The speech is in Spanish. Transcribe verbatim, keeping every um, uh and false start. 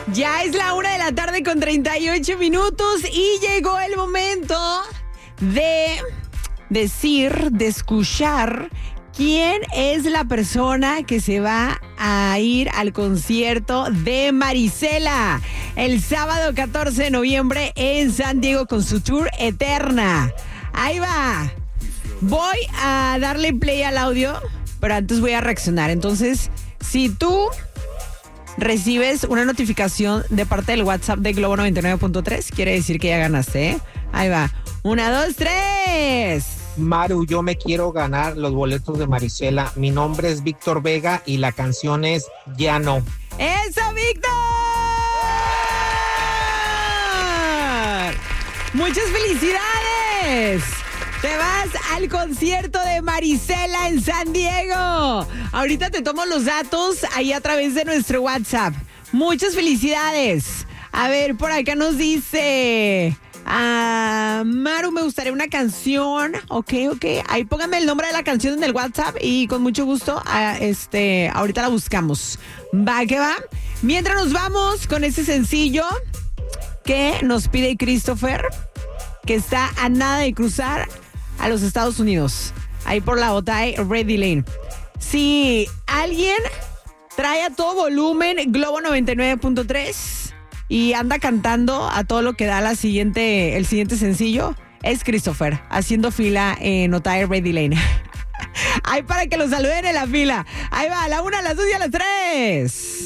Ya es la una de la tarde con treinta y ocho minutos y llegó el momento de decir, de escuchar quién es la persona que se va a ir al concierto de Marisela el sábado catorce de noviembre en San Diego con su tour Eterna. Ahí va. Voy a darle play al audio, pero antes voy a reaccionar. Entonces, si tú recibes una notificación de parte del WhatsApp de Globo noventa y nueve punto tres, quiere decir que ya ganaste, ¿eh? Ahí va. Una, dos, tres. Maru, yo me quiero ganar los boletos de Marisela. Mi nombre es Víctor Vega y la canción es Ya No. ¡Eso, Víctor! ¡Muchas felicidades! Te vas al concierto de Marisela en San Diego. Ahorita te tomo los datos ahí a través de nuestro WhatsApp. Muchas felicidades. A ver, por acá nos dice... Ah, Maru, me gustaría una canción. Ok, ok. Ahí póngame el nombre de la canción en el WhatsApp y con mucho gusto, ah, este, ahorita la buscamos. Va que va. Mientras nos vamos con ese sencillo que nos pide Christopher, que está a nada de cruzar a los Estados Unidos, ahí por la Otay Ready Lane. Si alguien trae a todo volumen Globo noventa y nueve punto tres y anda cantando a todo lo que da la siguiente, el siguiente sencillo, es Christopher, haciendo fila en Otay Ready Lane. Ahí para que lo saluden en la fila. Ahí va, a la una, a las dos y a las tres.